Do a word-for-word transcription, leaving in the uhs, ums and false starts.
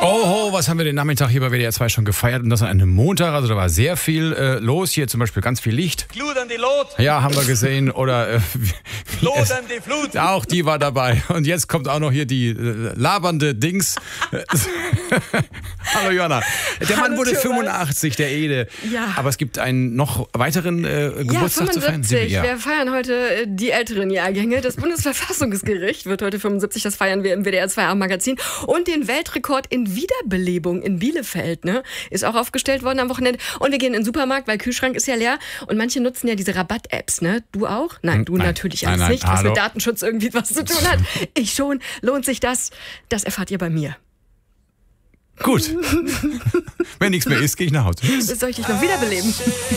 Oh, was haben wir den Nachmittag hier bei W D R zwei schon gefeiert? Und das an einem Montag, also da war sehr viel äh, los. Hier zum Beispiel ganz viel Licht. Glut an die Lot. Ja, haben wir gesehen. Oder äh, Lot an die Flut. Auch die war dabei. Und jetzt kommt auch noch hier die äh, labernde Dings. Hallo Johanna. Der Mann Hallo, wurde Thomas. fünfundachtzig, der Ede. Ja. Aber es gibt einen noch weiteren äh, Geburtstag ja, zu feiern. fünfundsiebzig. Ja. Wir feiern heute äh, die älteren Jahrgänge. Das Bundesverfassungsgericht wird heute fünfundsiebzig. Das feiern wir im W D R zwei Abendmagazin. Und den Weltrekord in Wiederbelebung in Bielefeld, ne, ist auch aufgestellt worden am Wochenende. Und wir gehen in den Supermarkt, weil Kühlschrank ist ja leer. Und manche nutzen ja diese Rabatt-Apps, ne? Du auch? Nein, du Nein. natürlich Nein, alles nein. nicht, was Hallo. mit Datenschutz irgendwie was zu tun hat. Ich schon. Lohnt sich das? Das erfahrt ihr bei mir. Gut. Wenn nichts mehr ist, gehe ich nach Hause. Soll ich dich noch wiederbeleben?